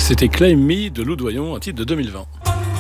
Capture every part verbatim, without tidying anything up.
C'était Claim Me de Lou Doyon, un titre de deux mille vingt.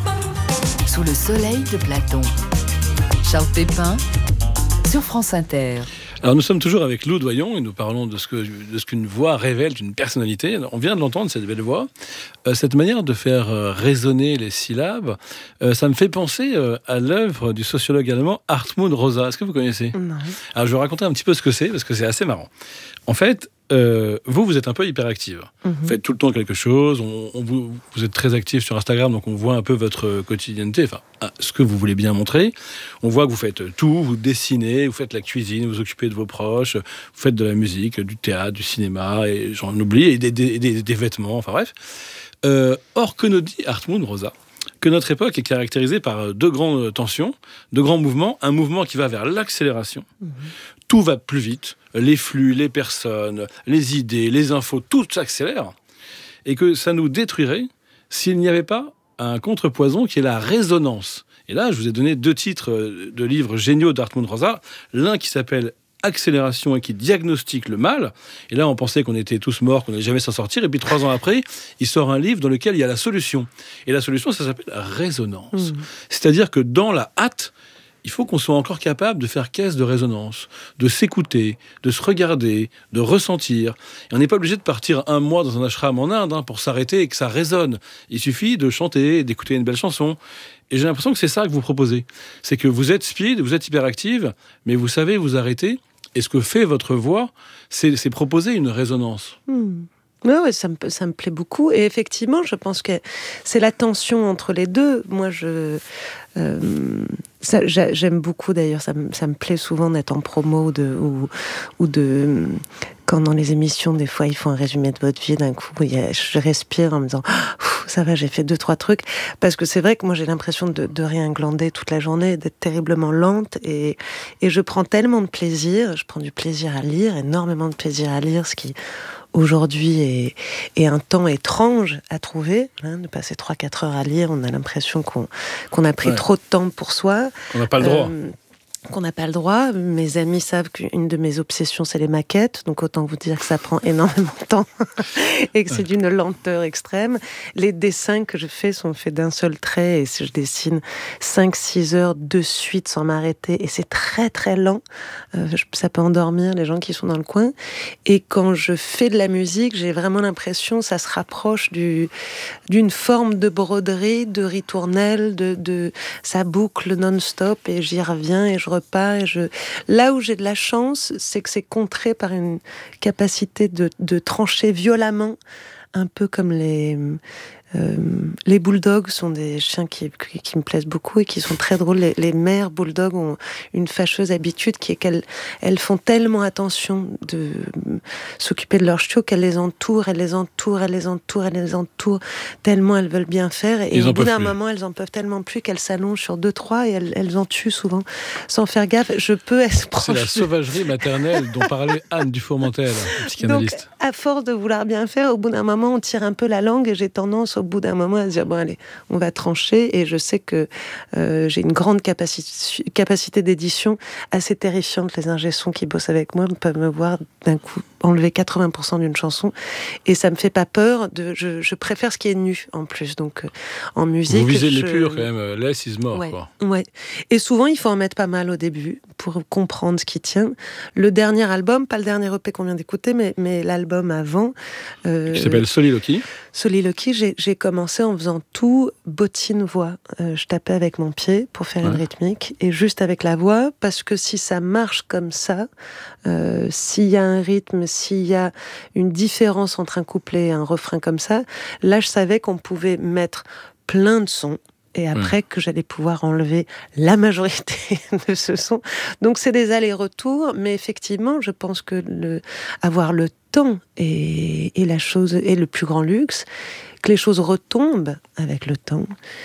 Sous le soleil de Platon. Charles Pépin sur France Inter. Alors nous sommes toujours avec Lou Doyon et nous parlons de ce, que, de ce qu'une voix révèle d'une personnalité. On vient de l'entendre, cette belle voix. Euh, cette manière de faire euh, résonner les syllabes, euh, ça me fait penser euh, à l'œuvre du sociologue allemand Hartmut Rosa. Est-ce que vous connaissez ? Non. Alors je vais raconter un petit peu ce que c'est, parce que c'est assez marrant. En fait, euh, vous, vous êtes un peu hyperactive. Mm-hmm. Vous faites tout le temps quelque chose. On, on vous, vous êtes très active sur Instagram, donc on voit un peu votre quotidienneté, enfin, ce que vous voulez bien montrer. On voit que vous faites tout, vous dessinez, vous faites la cuisine, vous vous occupez de vos proches, vous faites de la musique, du théâtre, du cinéma, et j'en oublie, et des, des, des, des vêtements, enfin bref. Euh, or, que nous dit Hartmut Rosa ? Que notre époque est caractérisée par deux grandes tensions, deux grands mouvements. Un mouvement qui va vers l'accélération. Mmh. Tout va plus vite. Les flux, les personnes, les idées, les infos, tout s'accélère. Et que ça nous détruirait s'il n'y avait pas un contrepoison qui est la résonance. Et là, je vous ai donné deux titres de livres géniaux d'Hartmut Rosa. L'un qui s'appelle Accélération et qui diagnostique le mal. Et là, on pensait qu'on était tous morts, qu'on n'allait jamais s'en sortir. Et puis, trois ans après, il sort un livre dans lequel il y a la solution. Et la solution, ça s'appelle résonance. Mmh. C'est-à-dire que dans la hâte, il faut qu'on soit encore capable de faire caisse de résonance, de s'écouter, de se regarder, de ressentir. Et on n'est pas obligé de partir un mois dans un ashram en Inde hein, pour s'arrêter et que ça résonne. Il suffit de chanter, d'écouter une belle chanson. Et j'ai l'impression que c'est ça que vous proposez. C'est que vous êtes speed, vous êtes hyperactive, mais vous savez vous arrêter. Et ce que fait votre voix, c'est, c'est proposer une résonance. Mmh. Oui, ouais, ça, me, ça me plaît beaucoup. Et effectivement, je pense que c'est la tension entre les deux. Moi, je, euh, ça, j'aime beaucoup, d'ailleurs, ça me, ça me plaît souvent d'être en promo de, ou, ou de... Quand dans les émissions, des fois, ils font un résumé de votre vie, d'un coup, je respire en me disant « ça va, j'ai fait deux, trois trucs ». Parce que c'est vrai que moi, j'ai l'impression de, de rien glander toute la journée, d'être terriblement lente. Et, et je prends tellement de plaisir, je prends du plaisir à lire, énormément de plaisir à lire, ce qui, aujourd'hui, est, est un temps étrange à trouver. Hein, de passer trois quatre heures à lire, on a l'impression qu'on, qu'on a pris ouais. trop de temps pour soi. On n'a pas le droit. Euh, qu'on n'a pas le droit. Mes amis savent qu'une de mes obsessions, c'est les maquettes. Donc, autant vous dire que ça prend énormément de temps et que c'est d'une lenteur extrême. Les dessins que je fais sont faits d'un seul trait et je dessine cinq six heures de suite sans m'arrêter et c'est très, très lent. Euh, ça peut endormir les gens qui sont dans le coin. Et quand je fais de la musique, j'ai vraiment l'impression que ça se rapproche du, d'une forme de broderie, de ritournelle, de, de, ça boucle non-stop et j'y reviens et je repars et je... Là où j'ai de la chance, c'est que c'est contré par une capacité de, de trancher violemment, un peu comme les... Euh, les bulldogs sont des chiens qui, qui, qui me plaisent beaucoup et qui sont très drôles. Les, les mères bulldogs ont une fâcheuse habitude qui est qu'elles elles font tellement attention de s'occuper de leurs chiots qu'elles les entourent, elles les entourent, elles les entourent, elles les entourent, tellement elles veulent bien faire. Et Ils au bout d'un plus. moment, elles en peuvent tellement plus qu'elles s'allongent sur deux, trois et elles, elles en tuent souvent sans faire gaffe. Je peux être proche. C'est la sauvagerie maternelle dont parlait Anne Dufourmentel, psychanalyste. Donc, à force de vouloir bien faire, au bout d'un moment, on tire un peu la langue et j'ai tendance au bout d'un moment à se dire bon allez, on va trancher et je sais que euh, j'ai une grande capacité, capacité d'édition assez terrifiante. Les ingé-sons qui bossent avec moi peuvent me voir d'un coup enlever quatre-vingts pour cent d'une chanson et ça me fait pas peur. De, je, je préfère ce qui est nu en plus. Donc euh, en musique, vous visez je... l'épure quand même. Less is more. Ouais, quoi. ouais. Et souvent il faut en mettre pas mal au début pour comprendre ce qui tient. Le dernier album, pas le dernier E P qu'on vient d'écouter, mais, mais l'album avant, euh, qui s'appelle Soliloquy. Soliloquy, j'ai, j'ai commencé en faisant tout bottine-voix. Euh, je tapais avec mon pied pour faire ouais. une rythmique et juste avec la voix, parce que si ça marche comme ça, euh, s'il y a un rythme, s'il y a une différence entre un couplet et un refrain comme ça, là je savais qu'on pouvait mettre plein de sons et après mmh. que j'allais pouvoir enlever la majorité de ce son. Donc c'est des allers-retours, mais effectivement, je pense que le, avoir le temps est, est la chose, est le plus grand luxe, que les choses retombent avec le temps,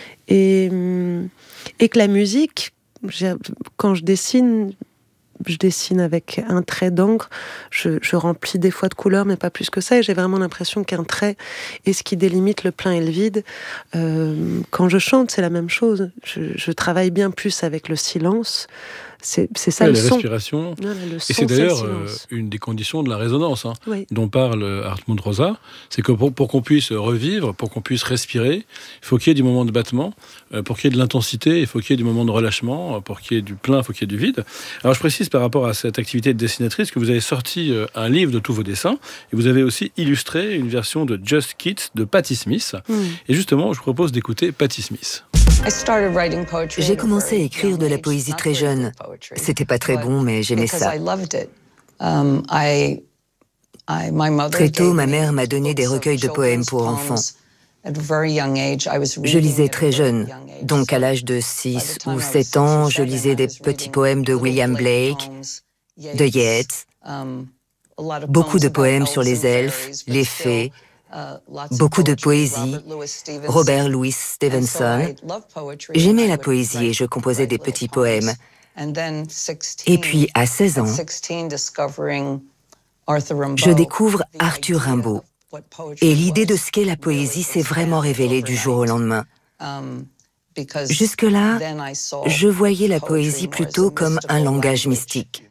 et, et que la musique, quand je dessine, je dessine avec un trait d'encre, je, je remplis des fois de couleurs, mais pas plus que ça, et j'ai vraiment l'impression qu'un trait est ce qui délimite le plein et le vide. Euh, quand je chante, c'est la même chose. Je, je travaille bien plus avec le silence, C'est, c'est ça ouais, le les son. respirations. Non, le son, et c'est d'ailleurs c'est euh, une des conditions de la résonance hein, oui. dont parle Hartmut Rosa. C'est que pour, pour qu'on puisse revivre, pour qu'on puisse respirer, il faut qu'il y ait du moment de battement. Euh, pour qu'il y ait de l'intensité, il faut qu'il y ait du moment de relâchement. Pour qu'il y ait du plein, il faut qu'il y ait du vide. Alors je précise par rapport à cette activité de dessinatrice que vous avez sorti euh, un livre de tous vos dessins et vous avez aussi illustré une version de Just Kids de Patti Smith. Mm. Et justement, je vous propose d'écouter Patti Smith. J'ai commencé à écrire de la poésie très jeune. C'était pas très bon, mais j'aimais ça. Très tôt, ma mère m'a donné des recueils de poèmes pour enfants. Je lisais très jeune, donc à l'âge de six ou sept ans, je lisais des petits poèmes de William Blake, de Yeats, beaucoup de poèmes sur les elfes, les fées, beaucoup de poésie, Robert Louis Stevenson. J'aimais la poésie et je composais des petits poèmes. Et puis, à seize ans, je découvre Arthur Rimbaud. Et l'idée de ce qu'est la poésie s'est vraiment révélée du jour au lendemain. Jusque-là, je voyais la poésie plutôt comme un langage mystique.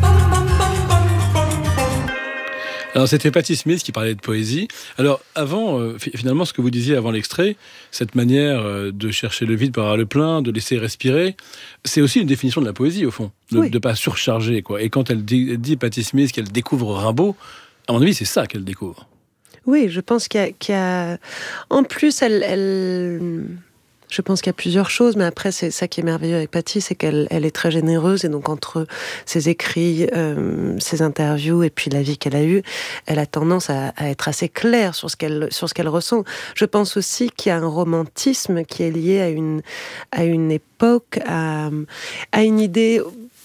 Alors, c'était Patti Smith qui parlait de poésie. Alors, avant, euh, finalement, ce que vous disiez avant l'extrait, cette manière euh, de chercher le vide par avoir le plein, de laisser respirer, c'est aussi une définition de la poésie, au fond, de ne oui. pas surcharger, quoi. Et quand elle dit, dit Patti Smith qu'elle découvre Rimbaud, à mon avis, c'est ça qu'elle découvre. Oui, je pense qu'il y a... Qu'il y a... En plus, elle... elle... Je pense qu'il y a plusieurs choses, mais après, c'est ça qui est merveilleux avec Patti, c'est qu'elle elle est très généreuse, et donc entre ses écrits, euh, ses interviews, et puis la vie qu'elle a eue, elle a tendance à, à être assez claire sur ce qu'elle, sur ce qu'elle ressent. Je pense aussi qu'il y a un romantisme qui est lié à une, à une époque, à, à une idée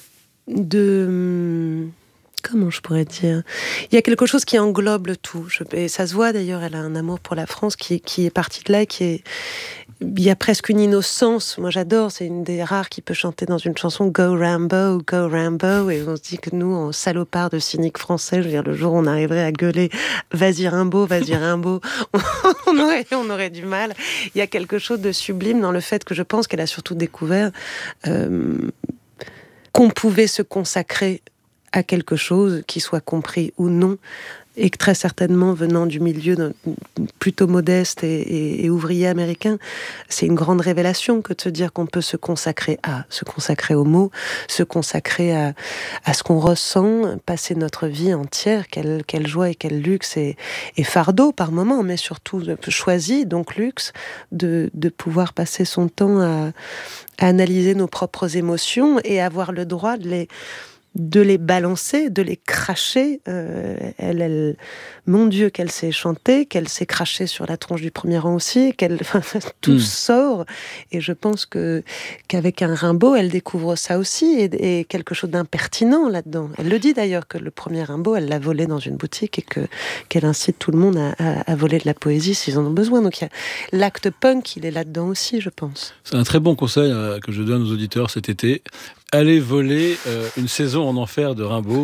de... Comment je pourrais dire ? Il y a quelque chose qui englobe le tout. Je, et ça se voit d'ailleurs, elle a un amour pour la France qui, qui est parti de là, qui est... Il y a presque une innocence. Moi, j'adore. C'est une des rares qui peut chanter dans une chanson Go Rambo, Go Rambo. Et on se dit que nous, en salopards de cyniques français, je veux dire, le jour où on arriverait à gueuler Vas-y Rimbaud, vas-y Rimbaud, on aurait, on aurait du mal. Il y a quelque chose de sublime dans le fait que je pense qu'elle a surtout découvert euh, qu'on pouvait se consacrer à quelque chose, qui soit compris ou non, et que très certainement, venant du milieu plutôt modeste et, et, et ouvrier américain, c'est une grande révélation que de se dire qu'on peut se consacrer à, se consacrer aux mots, se consacrer à, à ce qu'on ressent, passer notre vie entière, quelle, quelle joie et quel luxe et, et fardeau par moment, mais surtout choisi, donc luxe, de, de pouvoir passer son temps à, à analyser nos propres émotions et avoir le droit de les... de les balancer, de les cracher. Euh, elle, elle, mon Dieu, qu'elle sait chanter, qu'elle sait cracher sur la tronche du premier rang aussi, qu'elle, enfin, tout mmh. sort. Et je pense que qu'avec un Rimbaud, elle découvre ça aussi, et, et quelque chose d'impertinent là-dedans. Elle le dit d'ailleurs, que le premier Rimbaud, elle l'a volé dans une boutique, et que qu'elle incite tout le monde à, à, à voler de la poésie s'ils en ont besoin. Donc il y a l'acte punk, il est là-dedans aussi, je pense. C'est un très bon conseil euh, que je donne aux auditeurs cet été. Allez voler euh, une saison en enfer de Rimbaud.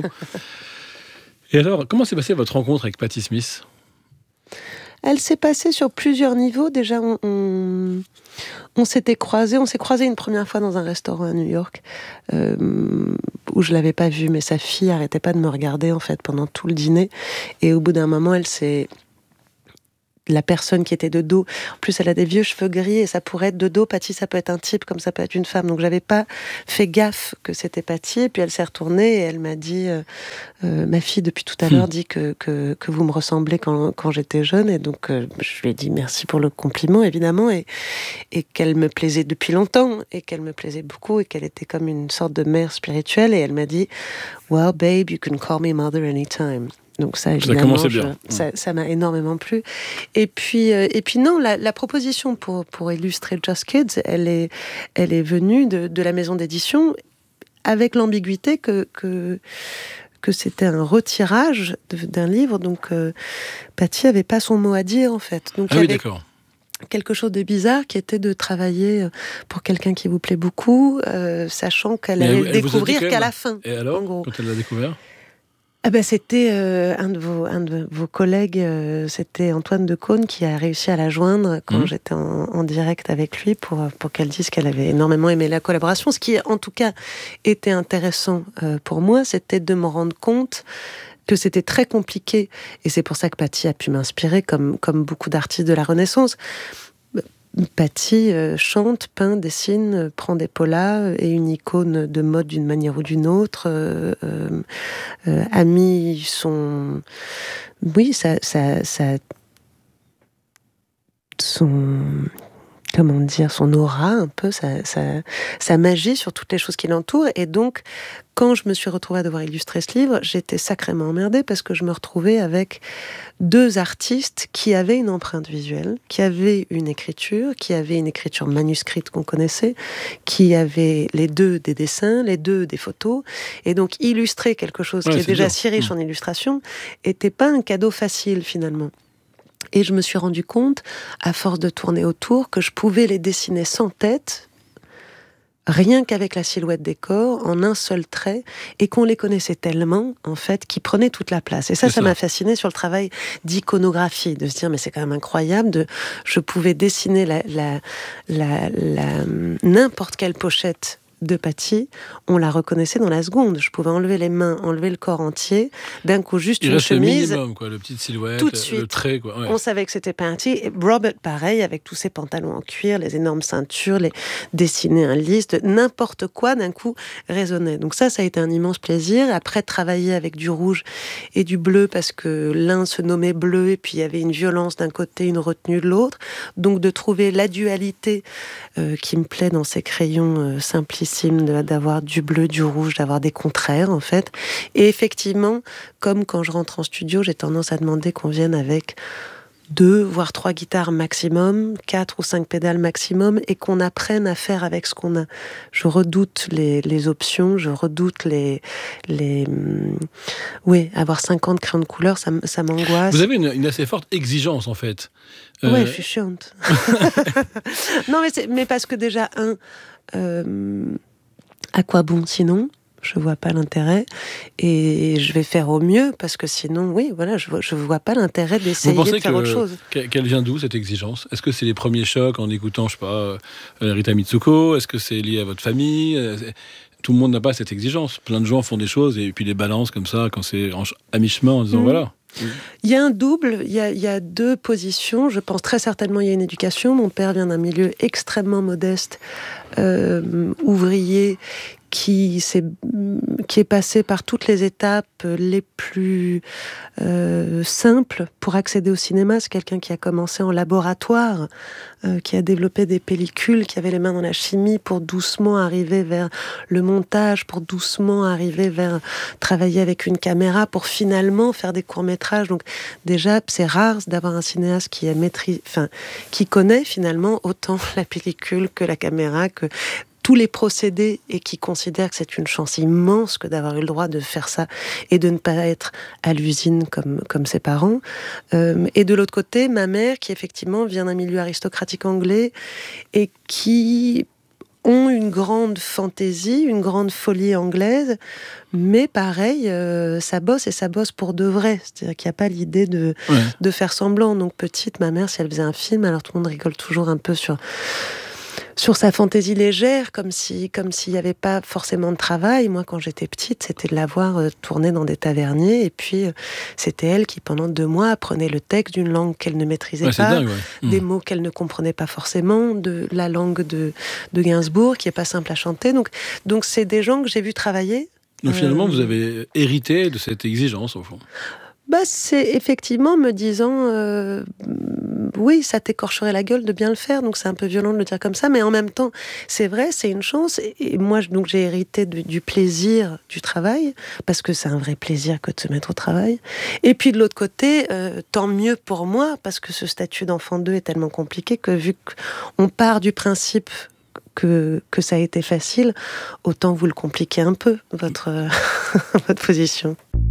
Et alors, comment s'est passée votre rencontre avec Patti Smith ? Elle s'est passée sur plusieurs niveaux. Déjà, on, on, on s'était croisés. On s'est croisés une première fois dans un restaurant à New York, euh, où je l'avais pas vue, mais sa fille arrêtait pas de me regarder en fait pendant tout le dîner. Et au bout d'un moment, elle s'est... La personne qui était de dos, en plus elle a des vieux cheveux gris et ça pourrait être de dos. Patti, ça peut être un type comme ça peut être une femme. Donc j'avais pas fait gaffe que c'était Patti. Et puis elle s'est retournée et elle m'a dit euh, euh, ma fille depuis tout à l'heure dit que, que, que vous me ressemblez quand, quand j'étais jeune. Et donc euh, je lui ai dit merci pour le compliment évidemment, et, et qu'elle me plaisait depuis longtemps et qu'elle me plaisait beaucoup et qu'elle était comme une sorte de mère spirituelle. Et elle m'a dit well babe, you can call me mother anytime. Donc ça, évidemment, ça, je, ça, ça m'a énormément plu. Et puis, euh, et puis non, la, la proposition pour pour illustrer Just Kids, elle est, elle est venue de, de la maison d'édition, avec l'ambiguïté que que que c'était un retirage de, d'un livre. Donc, euh, Patti avait pas son mot à dire en fait. Donc, ah il y oui, avait d'accord. Quelque chose de bizarre qui était de travailler pour quelqu'un qui vous plaît beaucoup, euh, sachant qu'elle allait le découvrir qu'à la fin. Et alors, quand elle l'a découvert ? Ah ben c'était euh, un, de vos, un de vos collègues, euh, c'était Antoine Decaune qui a réussi à la joindre quand mmh. j'étais en, en direct avec lui pour, pour qu'elle dise qu'elle avait énormément aimé la collaboration. Ce qui, en tout cas, était intéressant euh, pour moi, c'était de me rendre compte que c'était très compliqué. Et c'est pour ça que Patti a pu m'inspirer, comme, comme beaucoup d'artistes de la Renaissance. Patti euh, chante, peint, dessine, euh, prend des polars, est une icône de mode d'une manière ou d'une autre, euh, euh, euh, a mis son... Oui, ça... ça, ça son... Comment dire, son aura, un peu, sa, sa, sa magie sur toutes les choses qui l'entourent. Et donc, quand je me suis retrouvée à devoir illustrer ce livre, j'étais sacrément emmerdée parce que je me retrouvais avec deux artistes qui avaient une empreinte visuelle, qui avaient une écriture, qui avaient une écriture manuscrite qu'on connaissait, qui avaient les deux des dessins, les deux des photos. Et donc, illustrer quelque chose ouais, qui est, est déjà dur. Si riche mmh. en illustration n'était pas un cadeau facile, finalement. Et je me suis rendu compte, à force de tourner autour, que je pouvais les dessiner sans tête, rien qu'avec la silhouette des corps, en un seul trait, et qu'on les connaissait tellement, en fait, qu'ils prenaient toute la place. Et ça, ça, ça m'a fasciné sur le travail d'iconographie, de se dire, mais c'est quand même incroyable, de, je pouvais dessiner la, la, la, la, n'importe quelle pochette de Patti, on la reconnaissait dans la seconde. Je pouvais enlever les mains, enlever le corps entier, d'un coup juste il une chemise. Le minimum, quoi, le petite silhouette, tout de suite. Le trait, quoi. Ouais. On savait que c'était Patti. Et Robert, pareil, avec tous ses pantalons en cuir, les énormes ceintures, les dessiner un liste, n'importe quoi, d'un coup, résonnait. Donc ça, ça a été un immense plaisir. Après, travailler avec du rouge et du bleu, parce que l'un se nommait bleu, et puis il y avait une violence d'un côté, une retenue de l'autre. Donc de trouver la dualité euh, qui me plaît dans ces crayons euh, simplices, d'avoir du bleu, du rouge, d'avoir des contraires en fait. Et effectivement, comme quand je rentre en studio, j'ai tendance à demander qu'on vienne avec deux, voire trois guitares maximum, quatre ou cinq pédales maximum, et qu'on apprenne à faire avec ce qu'on a. Je redoute les, les options, je redoute les... les oui, avoir cinquante crayons de couleur, ça, ça m'angoisse. Vous avez une, une assez forte exigence en fait. Euh... Ouais, je suis chiante. Non, mais, c'est, mais parce que déjà, un... Euh, à quoi bon sinon ? Je vois pas l'intérêt et je vais faire au mieux parce que sinon, oui, voilà, je vois, je vois pas l'intérêt d'essayer de faire que, autre chose. Qu'elle vient d'où cette exigence ? Est-ce que c'est les premiers chocs en écoutant, je sais pas, euh, Rita Mitsuko ? Est-ce que c'est lié à votre famille ? Tout le monde n'a pas cette exigence. Plein de gens font des choses et puis les balancent comme ça quand c'est en, à mi-chemin en disant mmh. voilà. Il y a un double, il y a, il y a deux positions. Je pense très certainement il y a une éducation. Mon père vient d'un milieu extrêmement modeste, euh, ouvrier, qui, s'est, qui est passé par toutes les étapes les plus euh, simples pour accéder au cinéma. C'est quelqu'un qui a commencé en laboratoire, euh, qui a développé des pellicules, qui avait les mains dans la chimie pour doucement arriver vers le montage, pour doucement arriver vers travailler avec une caméra, pour finalement faire des courts-métrages. Donc déjà, c'est rare d'avoir un cinéaste qui a maîtrisé, enfin, qui connaît finalement autant la pellicule que la caméra, que tous les procédés, et qui considère que c'est une chance immense que d'avoir eu le droit de faire ça et de ne pas être à l'usine comme, comme ses parents. Euh, et de l'autre côté, ma mère, qui effectivement vient d'un milieu aristocratique anglais et qui ont une grande fantaisie, une grande folie anglaise, mais pareil, euh, ça bosse et ça bosse pour de vrai. C'est-à-dire qu'il n'y a pas l'idée de, ouais. de faire semblant. Donc petite, ma mère, si elle faisait un film, alors tout le monde rigole toujours un peu sur... sur sa fantaisie légère, comme si, comme s'il n'y avait pas forcément de travail. Moi, quand j'étais petite, c'était de la voir euh, tourner dans des taverniers, et puis euh, c'était elle qui, pendant deux mois, apprenait le texte d'une langue qu'elle ne maîtrisait ouais, pas, dingue, ouais. des mmh. mots qu'elle ne comprenait pas forcément, de la langue de, de Gainsbourg, qui n'est pas simple à chanter. Donc, donc c'est des gens que j'ai vus travailler. Donc finalement, euh... vous avez hérité de cette exigence, au fond. Bah, c'est effectivement me disant euh, oui, ça t'écorcherait la gueule de bien le faire, donc c'est un peu violent de le dire comme ça, mais en même temps, c'est vrai, c'est une chance. Et, et moi, donc, j'ai hérité du, du plaisir du travail, parce que c'est un vrai plaisir que de se mettre au travail. Et puis de l'autre côté, euh, tant mieux pour moi, parce que ce statut d'enfant deux est tellement compliqué que vu qu'on part du principe Que, que ça a été facile, autant vous le compliquer un peu, votre, votre position.